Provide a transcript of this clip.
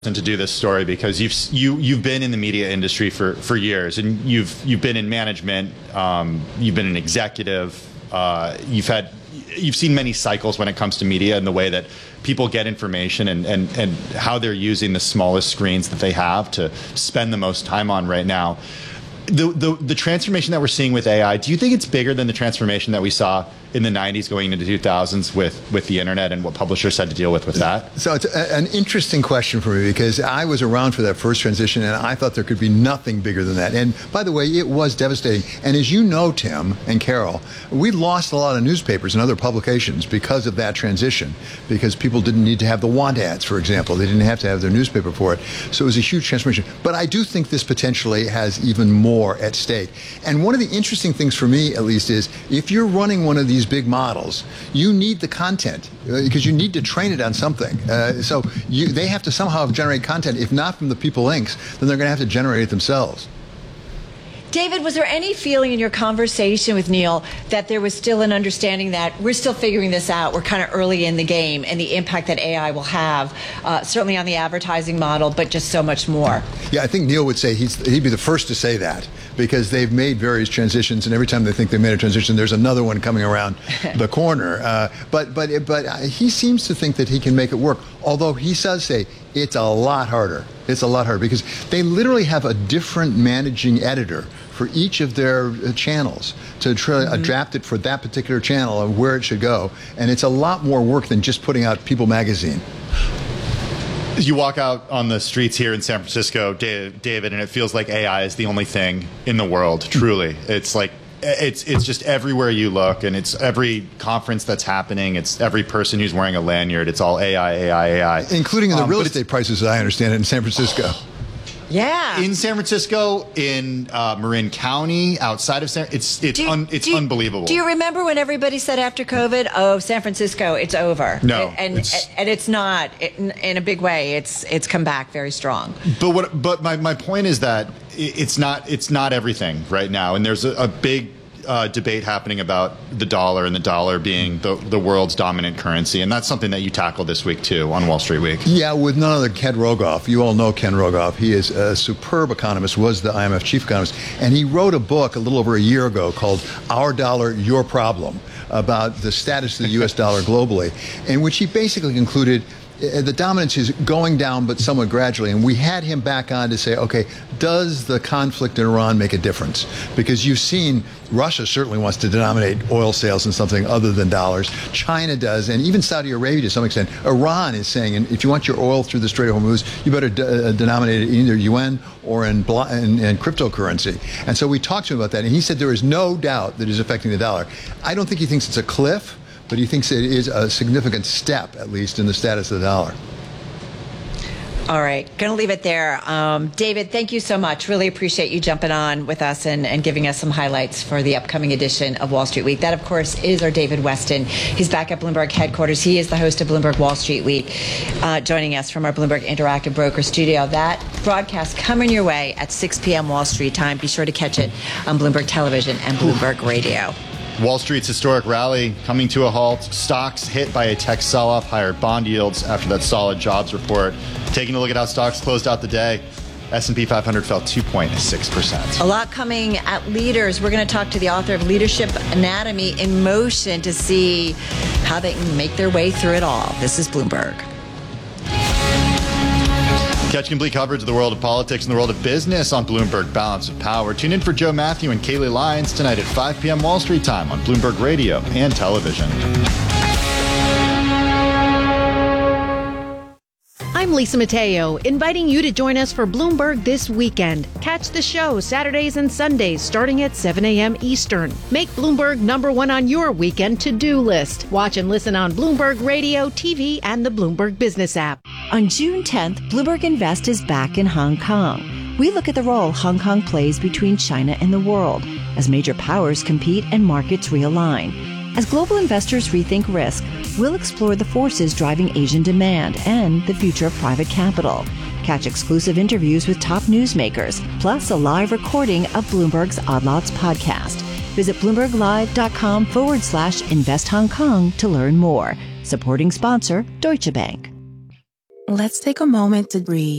to do this story because you've been in the media industry for years, and you've been in management, you've been an executive, you've seen many cycles when it comes to media and the way that people get information and how they're using the smallest screens that they have to spend the most time on right now. The transformation that we're seeing with AI, do you think it's bigger than the transformation that we saw in the 90s going into the 2000s with the internet and what publishers had to deal with that? So it's an interesting question for me because I was around for that first transition and I thought there could be nothing bigger than that. And by the way, it was devastating. And as you know, Tim and Carol, we lost a lot of newspapers and other publications because of that transition, because people didn't need to have the want ads, for example. They didn't have to have their newspaper for it. So it was a huge transformation. But I do think this potentially has even more at stake. And one of the interesting things for me, at least, is if you're running one of these big models, you need the content because you need to train it on something. So they have to somehow generate content. If not from the people links, then they're going to have to generate it themselves. David, was there any feeling in your conversation with Neil that there was still an understanding that we're still figuring this out, we're kind of early in the game, and the impact that AI will have, certainly on the advertising model, but just so much more? Yeah, I think Neil would say he'd be the first to say that because they've made various transitions, and every time they think they made a transition, there's another one coming around the corner. But he seems to think that he can make it work, although he does say it's a lot harder. It's a lot harder because they literally have a different managing editor for each of their channels to try to adapt it for that particular channel and where it should go. And it's a lot more work than just putting out People magazine. You walk out on the streets here in San Francisco, David, and it feels like AI is the only thing in the world, truly. It's like, it's just everywhere you look, and it's every conference that's happening. It's every person who's wearing a lanyard. It's all AI. Including in the real estate prices, as I understand it, in San Francisco. Yeah. In San Francisco, in Marin County, outside of it's unbelievable. Do you remember when everybody said after COVID, "Oh, San Francisco, it's over"? No, and it's not in a big way. It's come back very strong. But my point is that it's not everything right now, and there's a big debate happening about the dollar and the dollar being the world's dominant currency. And that's something that you tackled this week, too, on Wall Street Week. Yeah, with none other Ken Rogoff. You all know Ken Rogoff. He is a superb economist, was the IMF chief economist. And he wrote a book a little over a year ago called Our Dollar, Your Problem, about the status of the U.S. dollar globally, in which he basically concluded the dominance is going down, but somewhat gradually. And we had him back on to say, okay, does the conflict in Iran make a difference? Because you've seen Russia certainly wants to denominate oil sales in something other than dollars. China does, and even Saudi Arabia to some extent. Iran is saying, and if you want your oil through the Strait of Hormuz, you better denominate it in either yuan or in cryptocurrency. And so we talked to him about that, and he said there is no doubt that it is affecting the dollar. I don't think he thinks it's a cliff, but he thinks it is a significant step, at least, in the status of the dollar. All right. Going to leave it there. David, thank you so much. Really appreciate you jumping on with us and giving us some highlights for the upcoming edition of Wall Street Week. That, of course, is our David Westin. He's back at Bloomberg headquarters. He is the host of Bloomberg Wall Street Week, joining us from our Bloomberg Interactive Broker studio. That broadcast coming your way at 6 p.m. Wall Street time. Be sure to catch it on Bloomberg Television and Bloomberg Radio. Wall Street's historic rally coming to a halt. Stocks hit by a tech sell-off, higher bond yields after that solid jobs report. Taking a look at how stocks closed out the day, S&P 500 fell 2.6%. A lot coming at leaders. We're going to talk to the author of Leadership Anatomy in Motion to see how they can make their way through it all. This is Bloomberg. Catch complete coverage of the world of politics and the world of business on Bloomberg Balance of Power. Tune in for Joe Matthew and Kayleigh Lyons tonight at 5 p.m. Wall Street time on Bloomberg Radio and television. I'm Lisa Mateo, inviting you to join us for Bloomberg This Weekend. Catch the show Saturdays and Sundays starting at 7 a.m. Eastern. Make Bloomberg #1 on your weekend to-do list. Watch and listen on Bloomberg Radio, TV, and the Bloomberg Business app. On June 10th, Bloomberg Invest is back in Hong Kong. We look at the role Hong Kong plays between China and the world as major powers compete and markets realign. As global investors rethink risk, we'll explore the forces driving Asian demand and the future of private capital. Catch exclusive interviews with top newsmakers, plus a live recording of Bloomberg's Odd Lots podcast. Visit BloombergLive.com/Invest Hong Kong to learn more. Supporting sponsor, Deutsche Bank. Let's take a moment to breathe.